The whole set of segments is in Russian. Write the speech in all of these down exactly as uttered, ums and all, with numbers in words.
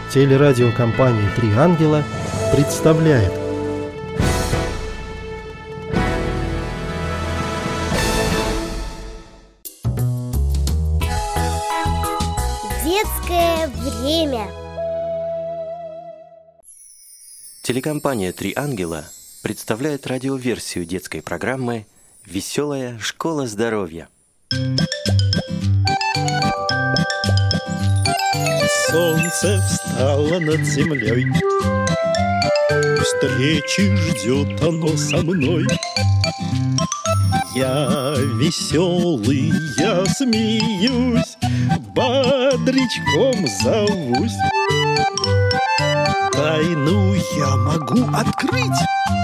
Телерадиокомпания «Три ангела» представляет. Детское время. Телекомпания «Три ангела» представляет радиоверсию детской программы «Веселая школа здоровья». Солнце встало над землей, встречи ждет оно со мной. Я веселый, я смеюсь, бодрячком зовусь. Тайну я могу открыть,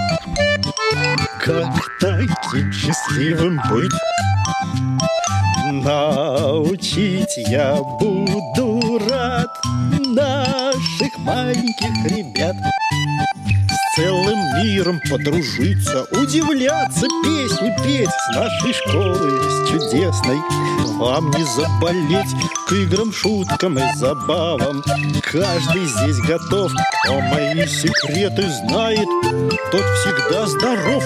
как таким счастливым быть. Научить я буду рад наших маленьких ребят. С целым миром подружиться, удивляться, песни петь с нашей школы, с чудесной. Вам не заболеть к играм, шуткам и забавам. Каждый здесь готов, кто мои секреты знает, тот всегда здоров.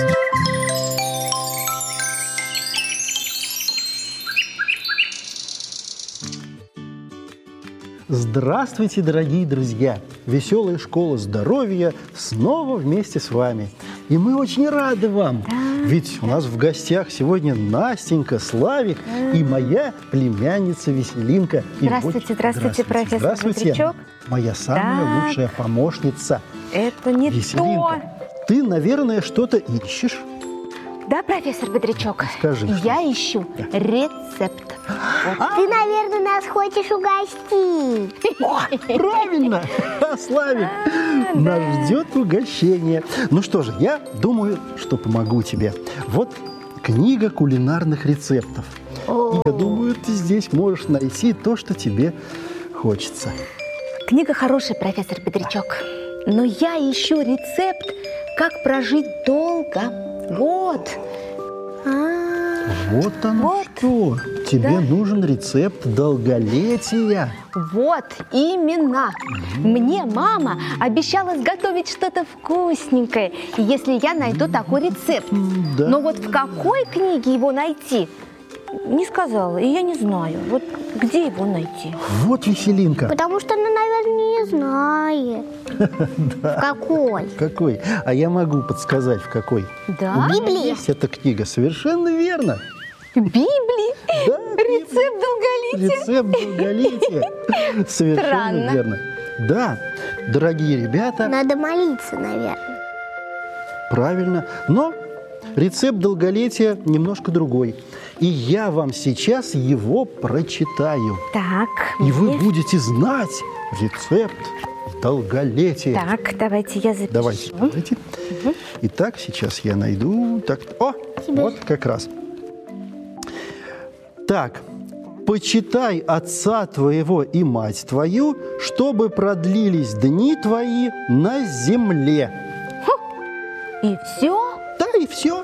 Здравствуйте, дорогие друзья! Веселая школа здоровья снова вместе с вами. И мы очень рады вам, да. Ведь у нас в гостях сегодня Настенька, Славик да. и моя племянница Веселинка. Здравствуйте, очень... здравствуйте, профессор Здравствуйте, Бодрячок. Моя самая так. лучшая помощница. Это не Веселинка, то. Ты, наверное, что-то ищешь? Да, профессор Бодрячок? Скажи. Я что? ищу да. рецепт. Вот. Ты, наверное, нас хочешь угостить. О, правильно! Славик, нас ждет угощение. Ну что же, я думаю, что помогу тебе. Вот книга кулинарных рецептов. И я думаю, ты здесь можешь найти то, что тебе хочется. Книга хорошая, профессор Бодрячок. Но я ищу рецепт, как прожить долго. Вот. А, вот оно вот. Что. Тебе да. нужен рецепт долголетия. Вот, именно. Мне мама обещала сготовить что-то вкусненькое, если я найду такой рецепт. Да. Но вот в какой книге его найти, не сказала, и я не знаю. Вот где его найти? Вот, Веселинка. Потому что она, наверное, не знает. В какой? Какой? А я могу подсказать, в какой. Да? Библия. Есть эта книга, совершенно верно. Библии? Да, рецепт долголетия? Рецепт долголетия. Совершенно Странно. верно. Да, дорогие ребята. Надо молиться, наверное. Правильно. Но рецепт долголетия немножко другой. И я вам сейчас его прочитаю. Так. И вы будете знать рецепт долголетия. Так, давайте я запишу. Давайте, давайте. Угу. Итак, сейчас я найду. Так, о, Тебе. Вот как раз. Так, почитай отца твоего и мать твою, чтобы продлились дни твои на земле. И все? Да, и все.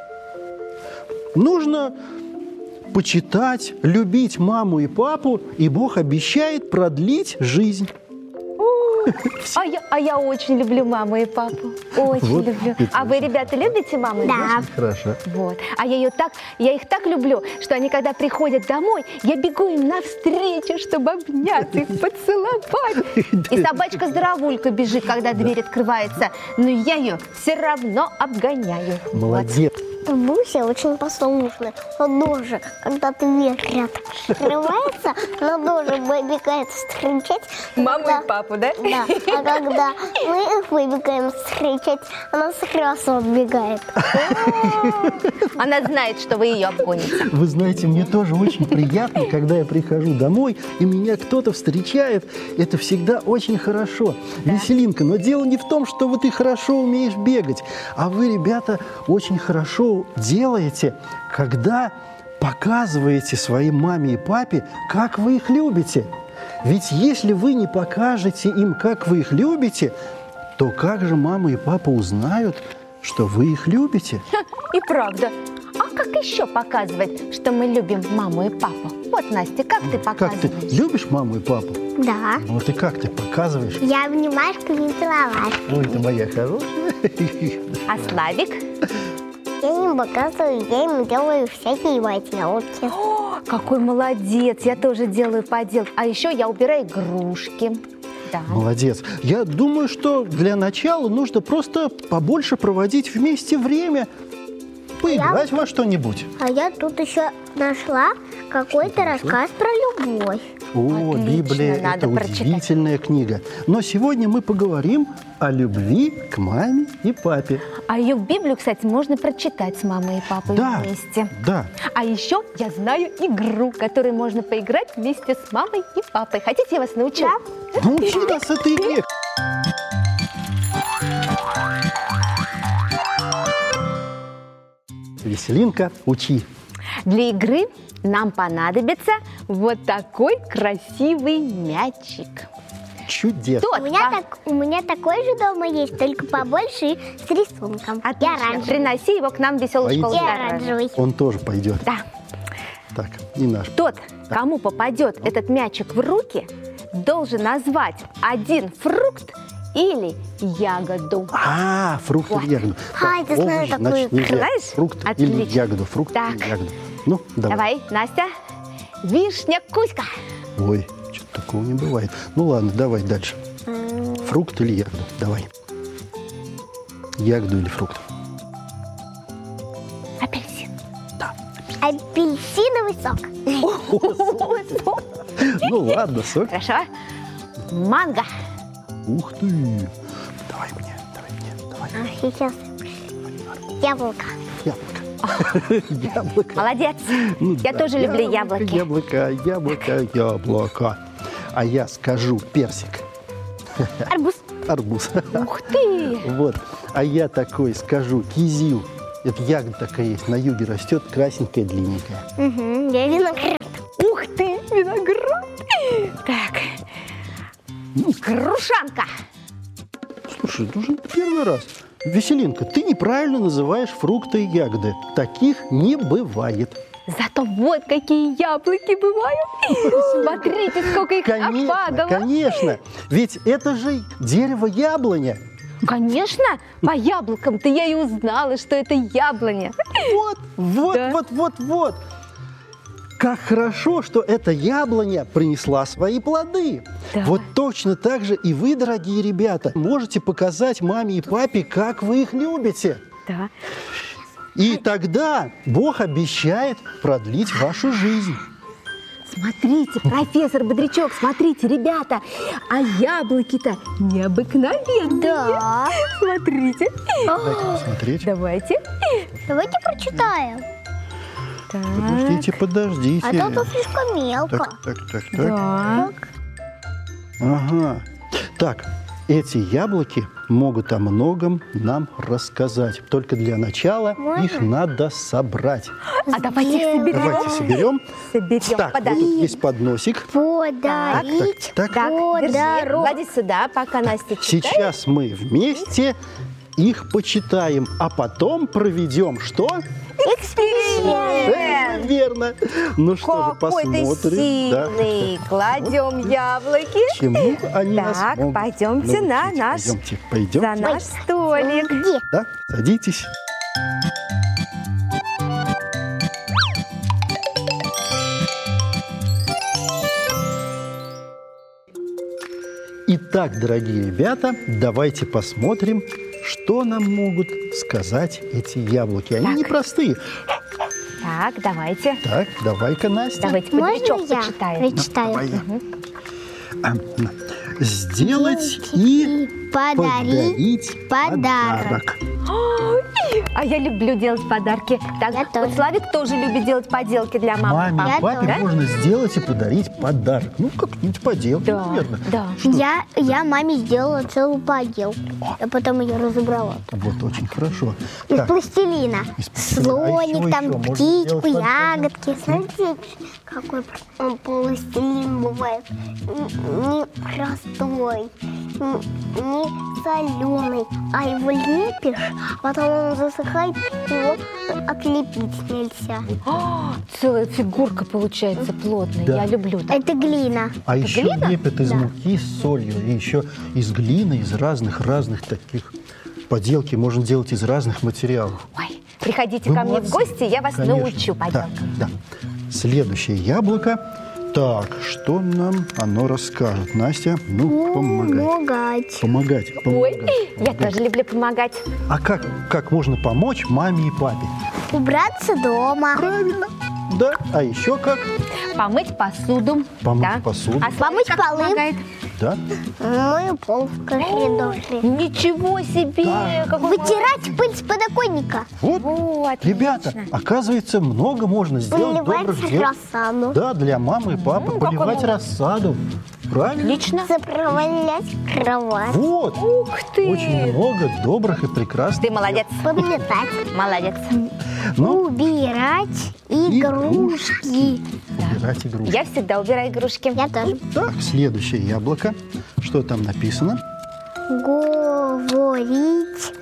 Нужно почитать, любить маму и папу, и Бог обещает продлить жизнь. А я, а я очень люблю маму и папу. Очень вот люблю. А вы, ребята, любите маму? Да. Очень хорошо. Вот. А я ее так, я их так люблю, что они, когда приходят домой, я бегу им навстречу, чтобы обнять их, поцеловать. И собачка здоровулька бежит, когда дверь открывается, но я ее все равно обгоняю. Молодец. Буся очень послушная. Она тоже, когда дверь рядом открывается, она тоже выбегает встречать. Маму когда... и папу, да? Да. А когда мы их выбегаем встречать, она сразу отбегает. Она знает, что вы ее обгоните. Вы знаете, мне тоже очень приятно, когда я прихожу домой, и меня кто-то встречает. Это всегда очень хорошо. Да. Веселинка, но дело не в том, что вот ты хорошо умеешь бегать, а вы, ребята, очень хорошо делаете, когда показываете своей маме и папе, как вы их любите. Ведь если вы не покажете им, как вы их любите, то как же мама и папа узнают, что вы их любите? И правда. А как еще показывать, что мы любим маму и папу? Вот, Настя, как ты показываешь? Как ты любишь маму и папу? Да. Вот и как ты показываешь? Я обнимашками и целовашками. Ой, ты моя хорошая. А Славик? Я им показываю, я им делаю всякие поделки. О, какой молодец! Я тоже делаю поделки. А еще я убираю игрушки. Да. Молодец. Я думаю, что для начала нужно просто побольше проводить вместе время. Поиграть во что-нибудь. А я тут еще нашла какой-то рассказ про любовь. О, Отлично, Библия – надо это прочитать. удивительная книга. Но сегодня мы поговорим о любви к маме и папе. А ее в Библию, кстати, можно прочитать с мамой и папой Да, вместе. да. А еще я знаю игру, которой можно поиграть вместе с мамой и папой. Хотите, я вас научу? Научи нас этой игре. Веселинка, учи. Для игры нам понадобится вот такой красивый мячик. Чудесно. Тот У меня, по- так, у меня такой же дома есть, только побольше и с рисунком. И Отлично. оранжевый. Приноси его к нам в веселую Пойдет. школу И здоровья. оранжевый. Он тоже пойдет. Да. Так, и наш. Тот, кому попадет этот мячик в руки, должен назвать один фрукт или ягоду. А, фрукт Вот. или ягоду. А, это знаю овощ, такую значит, нельзя. Знаешь? Фрукт Отлично. или ягоду. Фрукт Так. или ягоду. Ну, давай. Давай, Настя. Вишня Кузька. Ой, что-то такого не бывает. Ну ладно, давай дальше. Фрукт или ягоду? Давай. Ягоду или фрукт? Апельсин. Апельсиновый сок. Ну ладно, сок. Хорошо. Манго. Ух ты. Давай мне, давай мне, давай. А сейчас яблоко. Яблоко. Яблоко. Молодец. Ну Я да, тоже люблю яблоки. Яблоко, яблоко, яблоко. А я скажу персик. Арбуз. Арбуз. Ух ты. Вот. А я такой скажу кизил. Это ягода такая есть, на юге растет, красненькая, длинненькая. Угу, я виноград. Ух ты, виноград. Так. Грушанка. Слушай, это уже первый раз. Веселинка, ты неправильно называешь фрукты и ягоды. Таких не бывает. Зато вот какие яблоки бывают. Смотрите, сколько их Конечно, нападало. конечно. Ведь это же дерево яблоня. Конечно, по яблокам-то я и узнала, что это яблоня. Вот, вот, Да. вот, вот, вот. Как хорошо, что эта яблоня принесла свои плоды. Да. Вот точно так же и вы, дорогие ребята, можете показать маме и папе, как вы их любите. Да. И тогда Бог обещает продлить вашу жизнь. Смотрите, профессор Бодрячок, смотрите, ребята, а яблоки-то необыкновенные. Да. Смотрите. Дайте посмотреть. Давайте. Давайте прочитаем. Так. Подождите, подождите. А то тут слишком мелко. Так, так, так, так. Да. Ага. Так, эти яблоки могут о многом нам рассказать. Только для начала Можно? их надо собрать. А давайте их соберем. Давайте соберем. Соберем Так, вот подарки. тут есть подносик. Подарить. Так, так, Так, держи, Подарок. клади сюда, пока Настя читает. Сейчас мы вместе их почитаем, а потом проведем что? Эксперимент. Верно. Ну что же, Какой ты посмотрим. да, сильный. Кладем яблоки. чему они нас Так, могут пойдемте на научить. наш- Пойдемте, пойдемте. За наш столик. Где? Да, садитесь. Итак, дорогие ребята, давайте посмотрим, что нам могут сказать эти яблоки. Они Так. непростые. Так, давайте. Так, давай-ка, Настя. Давайте Можно Бодрячок я почитаем. прочитаю? Давай я. А, на. Сделать и Подарить подарить подарок. А я люблю делать подарки. Так, Я вот тоже. Славик тоже любит делать поделки для мамы. Маме Я и папе тоже. можно сделать и подарить подарок. Ну, как-нибудь поделать, Да, наверное. да. Я, я маме сделала целую поделку, а потом ее разобрала. Вот, очень хорошо. Из Так, пластилина. Из пластилина. А Слоник, еще, там еще можно птичку, сделать ягодки. Смотрите, какой он пластилин бывает. Не простой, не соленый, а его лепишь, потом он засыхает, его отлепить нельзя. О, целая фигурка получается плотная. Да. Я люблю так. Это глина. А еще глина? лепят из Да. муки с солью, и еще из глины, из разных-разных таких. Поделки можно делать из разных материалов. Ой, приходите Вы ко мне в молодцы. гости, я вас Конечно. научу поделкам. Да, да. Следующее яблоко. Так, что нам оно расскажет? Настя, ну, помогай. Помогать. Помогать, Ой, помогать. я помогать. тоже люблю помогать. А как, как можно помочь маме и папе? Убраться дома. Правильно. Да. А еще как? Помыть посуду. Помыть да. посуду. А Славик Помыть как полы. помогает? Да. Мою пол в коридоре. Ничего себе! Да. Какой Вытирать пыль с подоконника. Вот, Вот, ребята, отлично. оказывается, много можно сделать Поливать добрых дел. рассаду. Да, для мамы и папы Ну, как поливать оно? рассаду. Правильно? Отлично. Заправлять кровать. Вот. Ух ты! Очень много добрых и прекрасных. Ты молодец. Подметать. Молодец. Ну, Убирать игрушки. убирать игрушки. Я всегда убираю игрушки. Я тоже. Так, следующее яблоко. Что там написано? Говорить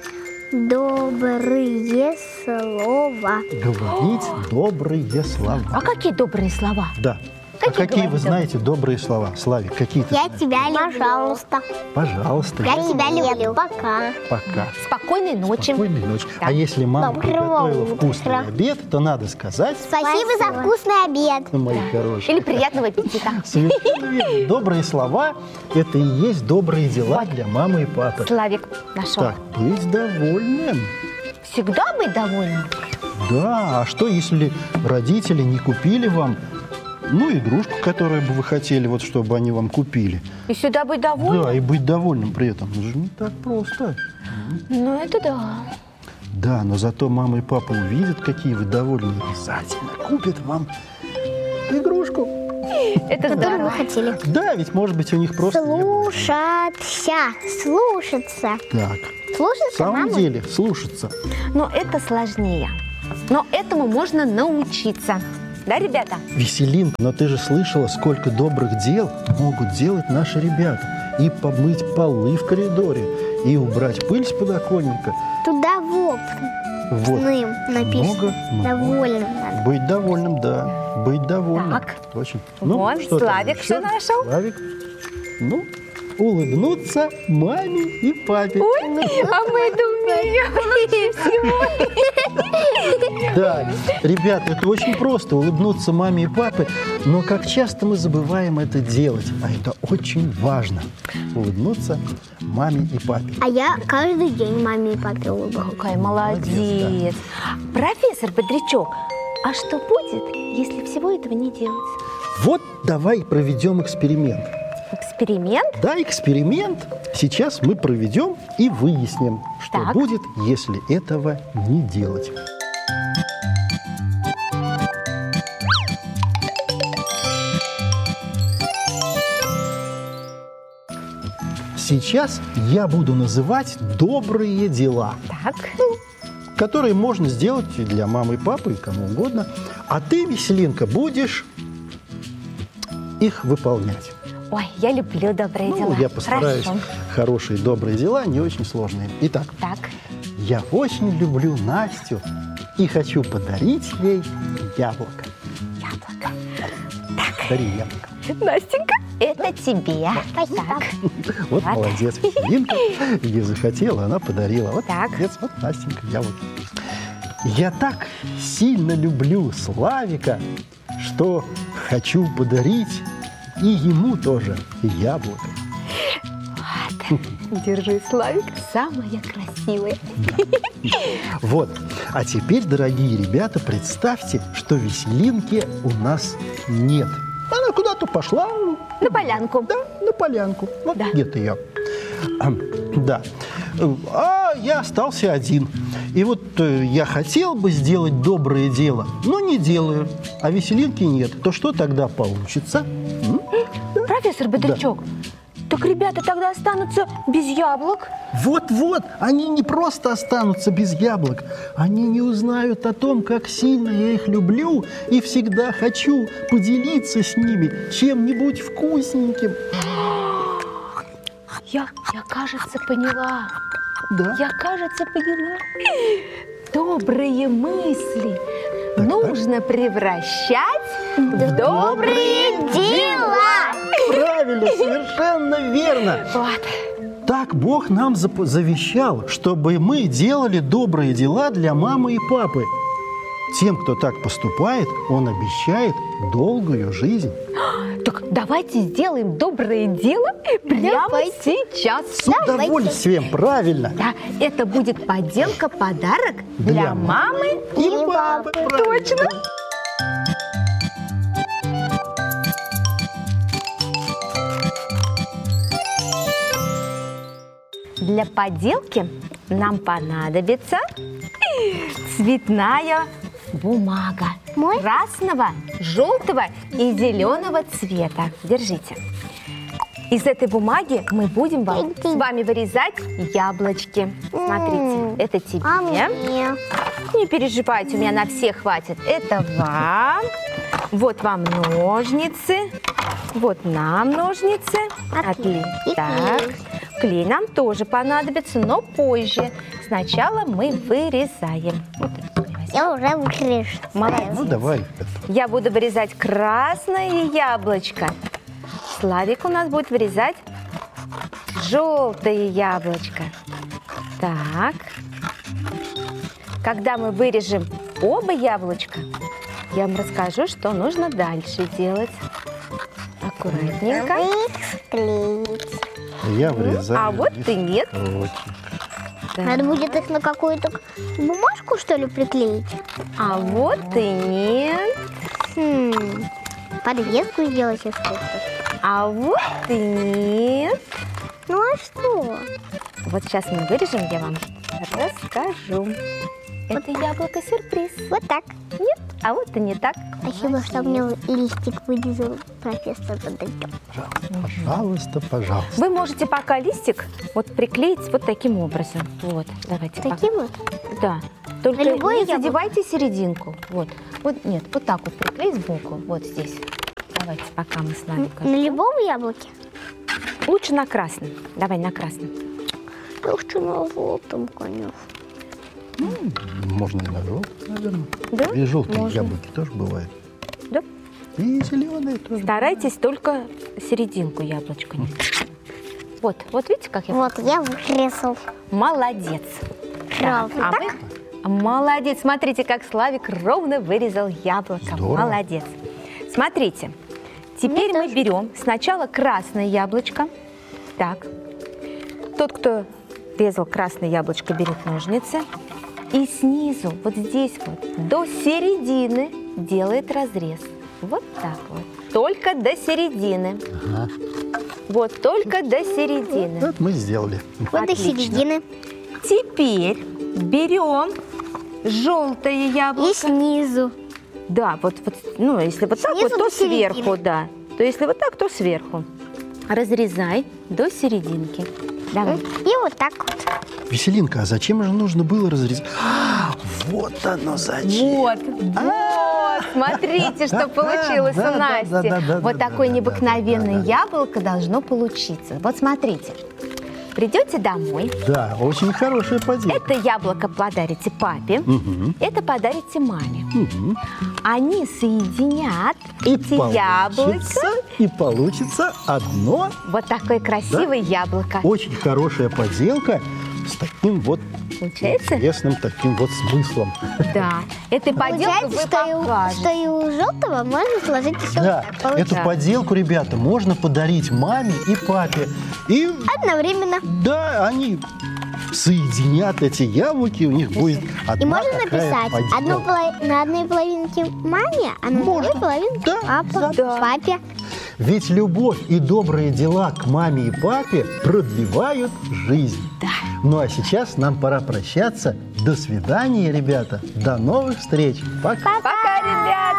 добрые слова. Говорить добрые слова. А какие добрые слова? Да. Какие а какие вы говорить знаете добрые слова? Славик, какие ты Я знаешь? тебя люблю. Пожалуйста. Пожалуйста. Я тебя люблю. Пока. Пока. Спокойной ночи. Спокойной ночи. Да. А если мама Доброго приготовила утра. вкусный обед, то надо сказать, Спасибо за вкусный обед. ну, мои хорошие. Или приятного аппетита. Совершенно верно. Добрые слова – это и есть добрые дела для мамы и папы. Славик нашел. Так, быть довольным. Всегда быть довольным. Да, а что, если родители не купили вам, ну, игрушку, которую бы вы хотели, вот, чтобы они вам купили? И всегда быть довольным. Да, и быть довольным при этом. Это же не так просто. Ну, это да. Да, но зато мама и папа увидят, какие вы довольны, и обязательно купят вам игрушку. Это Которую здорово. вы хотели. Да, ведь, может быть, у них просто не было. Слушаться. Слушаться. Так, в Слушаться самом маму. деле, слушаться. Но это сложнее. Но этому можно научиться. Да, ребята? Веселинка, но ты же слышала, сколько добрых дел могут делать наши ребята. И помыть полы в коридоре, и убрать пыль с подоконника. Туда воп. Вот. Ным написано. Много, много. Довольным надо. Быть довольным, да. Быть довольным. Так. Очень. Вон, что там Славик еще? что нашел? Славик. Ну, улыбнуться маме и папе. Ой, а мы это умеем. Да, ребята, это очень просто, улыбнуться маме и папе, но как часто мы забываем это делать, а это очень важно, улыбнуться маме и папе. А я каждый день маме и папе улыбаюсь. Какая молодец. Профессор Бодрячок, а что будет, если всего этого не делать? Вот давай проведем эксперимент. Эксперимент? Да, эксперимент сейчас мы проведем и выясним, что Так. будет, если этого не делать. Сейчас я буду называть добрые дела, Так. которые можно сделать и для мамы и папы, и кому угодно. А ты, Веселинка, будешь их выполнять. Ой, я люблю добрые Ну, дела. я постараюсь. Хорошо. Хорошие, добрые дела, не очень сложные. Итак, Так. я очень люблю Настю и хочу подарить ей яблоко. Яблоко. Дари яблоко. Настенька, это тебе. Спасибо. Так. Вот Вот. молодец, Веселинка. Где захотела, она подарила. Вот Так. молодец, вот Настенька, яблоко. Я так сильно люблю Славика, что хочу подарить и ему тоже яблоко. Держи, Славик, самая красивая. Вот. А теперь, дорогие ребята, представьте, что Веселинки у нас нет. Она куда-то пошла. На полянку. Да, на полянку. Вот Да. где-то ее. А, да. А я остался один. И вот э, я хотел бы сделать доброе дело, но не делаю. А Веселинки нет. То что тогда получится? М? Профессор Бодрячок, Так ребята тогда останутся без яблок. Вот-вот, они не просто останутся без яблок, они не узнают о том, как сильно я их люблю и всегда хочу поделиться с ними чем-нибудь вкусненьким. Я, я, кажется, поняла. Да. Я, кажется, поняла. Добрые мысли Так, нужно превращать в добрые дела. Правильно, совершенно верно. Вот. Так Бог нам зап- завещал, чтобы мы делали добрые дела для мамы и папы. Тем, кто так поступает, Он обещает долгую жизнь. Так давайте сделаем доброе дело прямо Давайте. сейчас. С удовольствием, правильно. Да, это будет поделка, подарок для, Для мамы и, и папы. папы, правильно. Точно. Для поделки нам понадобится цветная бумага Мой? красного, желтого и зеленого цвета. Держите. Из этой бумаги мы будем вам, с вами вырезать яблочки. Смотрите, это тебе. А мне? Не переживайте, у меня на всех хватит. Это вам. Вот вам ножницы. Вот нам ножницы. Отлично. Отлично. Так. Клей нам тоже понадобится, но позже. Сначала мы вырезаем. Вот этот клей возьмем. Я уже вырежу. Молодец. Ну, давай. Я буду вырезать красное яблочко. Славик у нас будет вырезать желтое яблочко. Так. Когда мы вырежем оба яблочка, я вам расскажу, что нужно дальше делать. Аккуратненько. Их склеить. Я вырезаю. А вот и нет. листочек. Да. Надо будет их на какую-то бумажку, что ли, приклеить? А вот и нет. Хм. Подвеску сделать, если что. А вот и нет. Ну а что? Вот сейчас мы вырежем, я вам расскажу. Это яблоко-сюрприз. Вот так. Нет, а вот и не так. Спасибо, что мне листик вырезал профессор Бондарчук. Пожалуйста, пожалуйста. Вы можете пока листик вот приклеить вот таким образом. Вот, давайте. пока. Таким вот? Да. Только На любое не яблоко? задевайте серединку. Вот. Вот, нет, вот так вот приклей сбоку. Вот здесь. Давайте, пока мы с вами. На любом яблоке? Лучше на красном. Давай на красном. Я хочу на желтом, конечно. Можно и на желтый, наверное. Да? И желтые Можно. яблоки тоже бывают. Да? И зеленые тоже. Старайтесь только серединку яблочка не. Вот, вот видите, как я. Вот, я вырезал. Молодец. Правда, а так? вы- Молодец. Смотрите, как Славик ровно вырезал яблоко. Здорово. Молодец. Смотрите. Теперь Мне мы тоже. берем сначала красное яблочко. Так. Тот, кто резал красное яблочко, берет ножницы. И снизу, вот здесь вот, до середины делает разрез. Вот так вот. Только до середины. Ага. Вот, только до середины. Вот мы сделали. Вот до Отлично. середины. Теперь берем желтое И яблоко. снизу. Да, вот, вот, ну, если вот так Снизу вот, то до середины. сверху, да. То если вот так, то сверху. Разрезай до серединки. Давай. И вот так вот. Веселинка, а зачем же нужно было разрезать? А, вот оно зачем. Вот, вот, смотрите, что получилось Да, у да, Насти. да, да, да, Вот да, такое да, необыкновенное да, да. яблоко должно получиться. Вот смотрите, придете домой, Да, очень хорошая поделка. это яблоко подарите папе, Мгм. это подарите маме. Мгм. Они соединят И эти яблоко. получится, и получится одно Вот такое красивое яблоко. очень хорошая поделка с таким вот Получается? интересным таким вот смыслом. Да. Этой поделкой Получается, вы что и, у, покажете. что и у желтого можно сложить еще Да, вот так. эту Получается. поделку, ребята, можно подарить маме и папе. И Одновременно. да, они соединят эти яблоки, у них будет одна И можно такая написать поделка. одну поло- на одной половинке маме, а на другой Можно. половинке Да, папа, да. папе. Ведь любовь и добрые дела к маме и папе продлевают жизнь. Да. Ну а сейчас нам пора прощаться. До свидания, ребята. До новых встреч. Пока. Пока, ребята!